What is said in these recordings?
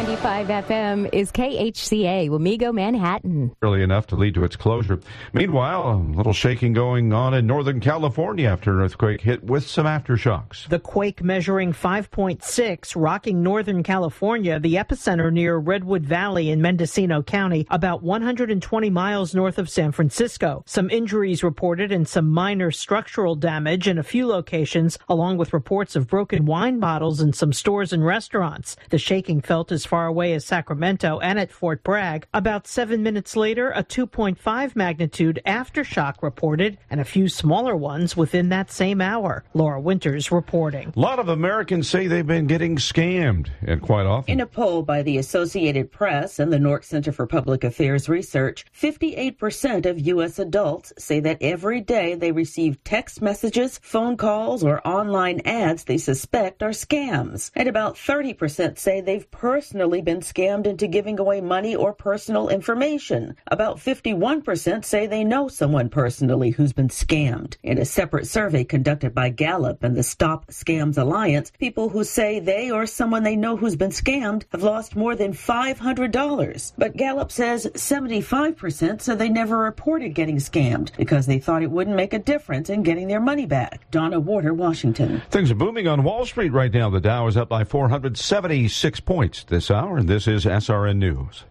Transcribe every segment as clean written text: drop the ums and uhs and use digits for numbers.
95 FM is KHCA, Wamego, Manhattan. Early enough to lead to its closure. Meanwhile, a little shaking going on in Northern California after an earthquake hit with some aftershocks. The quake measuring 5.6 rocking Northern California, the epicenter near Redwood Valley in Mendocino County, about 120 miles north of San Francisco. Some injuries reported and some minor structural damage in a few locations, along with reports of broken wine bottles in some stores and restaurants. The shaking felt as far away as Sacramento and at Fort Bragg. About 7 minutes later, a 2.5 magnitude aftershock reported, and a few smaller ones within that same hour. Laura Winters reporting. A lot of Americans say they've been getting scammed, and quite often. In a poll by the Associated Press and the Nork Center for Public Affairs Research, 58% of U.S. adults say that every day they receive text messages, phone calls, or online ads they suspect are scams. And about 30% say they've personally been scammed into giving away money or personal information. About 51% say they know someone personally who's been scammed. In a separate survey conducted by Gallup and the Stop Scams Alliance, people who say they or someone they know who's been scammed have lost more than $500. But Gallup says 75% said they never reported getting scammed because they thought it wouldn't make a difference in getting their money back. Donna Warder, Washington. Things are booming on Wall Street right now. The Dow is up by 476 points this hour, and this is SRN News.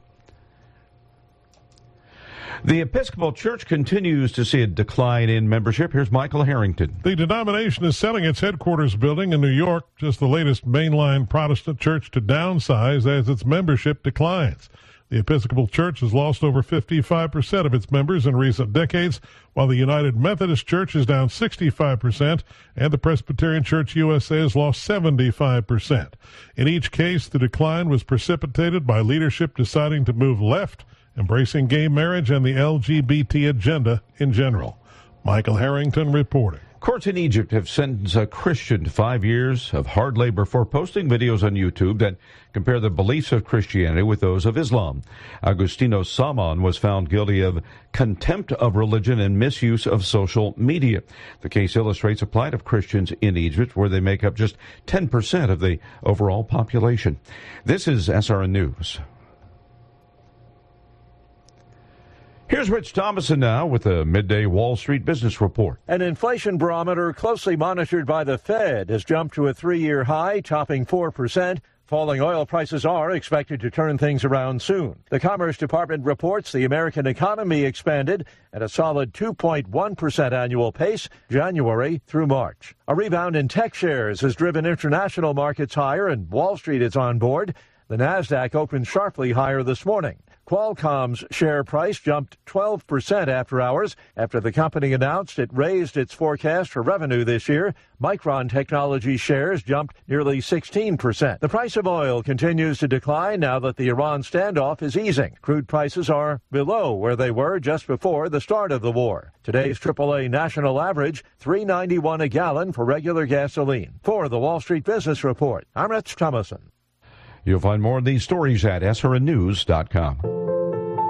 The Episcopal Church continues to see a decline in membership. Here's Michael Harrington. The denomination is selling its headquarters building in New York, just the latest mainline Protestant church to downsize as its membership declines. The Episcopal Church has lost over 55% of its members in recent decades, while the United Methodist Church is down 65%, and the Presbyterian Church USA has lost 75%. In each case, the decline was precipitated by leadership deciding to move left, embracing gay marriage and the LGBT agenda in general. Michael Harrington reporting. Courts in Egypt have sentenced a Christian to 5 years of hard labor for posting videos on YouTube that compare the beliefs of Christianity with those of Islam. Agustino Saman was found guilty of contempt of religion and misuse of social media. The case illustrates the plight of Christians in Egypt, where they make up just 10% of the overall population. This is SRN News. Here's Rich Thomason now with a midday Wall Street business report. An inflation barometer closely monitored by the Fed has jumped to a 3-year high, topping 4%. Falling oil prices are expected to turn things around soon. The Commerce Department reports the American economy expanded at a solid 2.1% annual pace, January through March. A rebound in tech shares has driven international markets higher, and Wall Street is on board. The Nasdaq opened sharply higher this morning. Qualcomm's share price jumped 12% after hours after the company announced it raised its forecast for revenue this year. Micron Technology shares jumped nearly 16%. The price of oil continues to decline now that the Iran standoff is easing. Crude prices are below where they were just before the start of the war. Today's AAA national average, $3.91 a gallon for regular gasoline. For the Wall Street Business Report, I'm Rich Thomason. You'll find more of these stories at srnnews.com.